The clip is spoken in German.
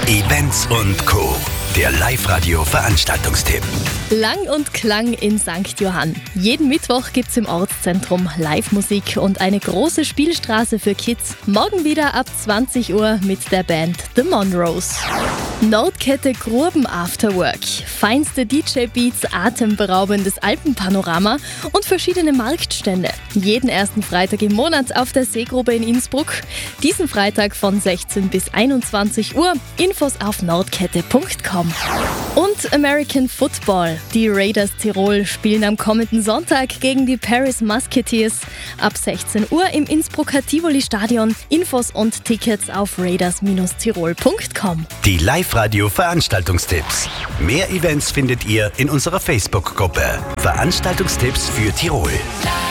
Events und Co. Der Live-Radio-Veranstaltungstipp. Lang und Klang in St. Johann. Jeden Mittwoch gibt's im Ortszentrum Live-Musik und eine große Spielstraße für Kids. Morgen wieder ab 20 Uhr mit der Band The Monroes. Nordkette Gruben Afterwork. Feinste DJ-Beats, atemberaubendes Alpenpanorama und verschiedene Marktstände. Jeden ersten Freitag im Monat auf der Seegrube in Innsbruck. Diesen Freitag von 16 bis 21 Uhr. Infos auf nordkette.com. Und American Football. Die Raiders Tirol spielen am kommenden Sonntag gegen die Paris Musketeers. Ab 16 Uhr im Innsbrucker Tivoli-Stadion. Infos und Tickets auf raiders-tirol.com. Die Live-Radio-Veranstaltungstipps. Mehr Events findet ihr in unserer Facebook-Gruppe. Veranstaltungstipps für Tirol.